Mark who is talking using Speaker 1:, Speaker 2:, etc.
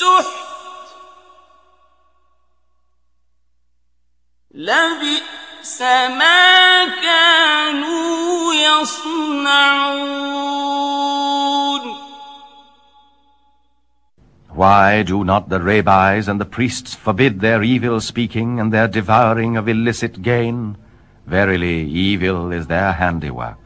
Speaker 1: السحت لبئس ما كانوا يصنعون.
Speaker 2: Why do not the rabbis and the priests forbid their evil speaking and their devouring of illicit gain? Verily, evil is their handiwork.